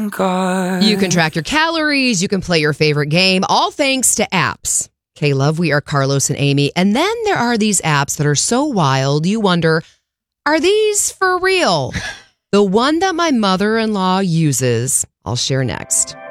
God. You can track your calories. You can play your favorite game, all thanks to apps. K-Love, we are Carlos and Amy. And then there are these apps that are so wild, you wonder, are these for real? The one that my mother-in-law uses, I'll share next.